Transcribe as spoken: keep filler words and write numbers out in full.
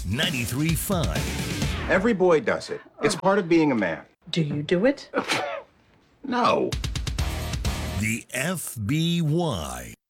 ninety-three point five. Every boy does it. It's part of being a man. Do you do it? No. The F B Y.